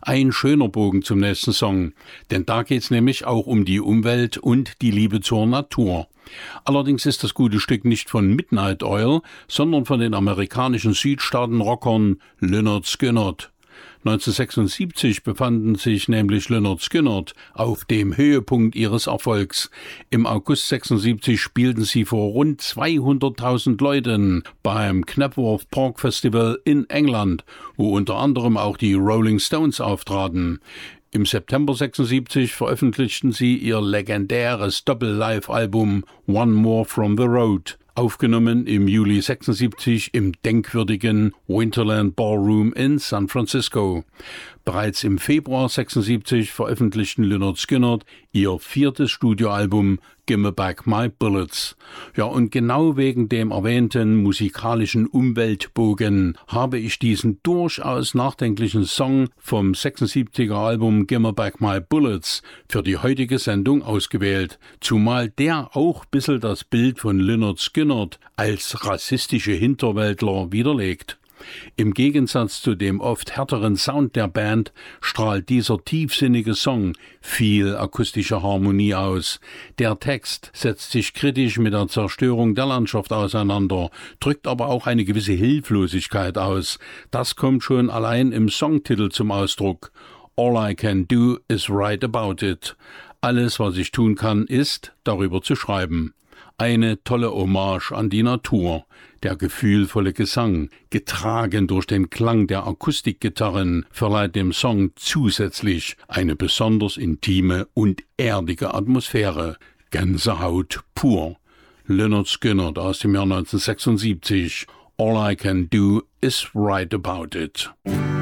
Ein schöner Bogen zum nächsten Song, denn da geht's nämlich auch um die Umwelt und die Liebe zur Natur. Allerdings ist das gute Stück nicht von Midnight Oil, sondern von den amerikanischen Südstaaten-Rockern Lynyrd Skynyrd. 1976 befanden sich nämlich Lynyrd Skynyrd auf dem Höhepunkt ihres Erfolgs. Im August 76 spielten sie vor rund 200.000 Leuten beim Knapworth Park Festival in England, wo unter anderem auch die Rolling Stones auftraten. Im September 76 veröffentlichten sie ihr legendäres Doppel-Live-Album One More from the Road, aufgenommen im Juli 76 im denkwürdigen Winterland Ballroom in San Francisco. Bereits im Februar 76 veröffentlichten Lynyrd Skynyrd ihr 4. Studioalbum Gimme Back My Bullets. Ja, und genau wegen dem erwähnten musikalischen Umweltbogen habe ich diesen durchaus nachdenklichen Song vom 76er Album Gimme Back My Bullets für die heutige Sendung ausgewählt, zumal der auch bissl das Bild von Lynyrd Skynyrd als rassistische Hinterwäldler widerlegt. Im Gegensatz zu dem oft härteren Sound der Band strahlt dieser tiefsinnige Song viel akustische Harmonie aus. Der Text setzt sich kritisch mit der Zerstörung der Landschaft auseinander, drückt aber auch eine gewisse Hilflosigkeit aus. Das kommt schon allein im Songtitel zum Ausdruck. All I can do is write about it. Alles, was ich tun kann, ist, darüber zu schreiben. Eine tolle Hommage an die Natur, der gefühlvolle Gesang, getragen durch den Klang der Akustikgitarren, verleiht dem Song zusätzlich eine besonders intime und erdige Atmosphäre. Gänsehaut pur. Lynyrd Skynyrd aus dem Jahr 1976. All I can do is write about it.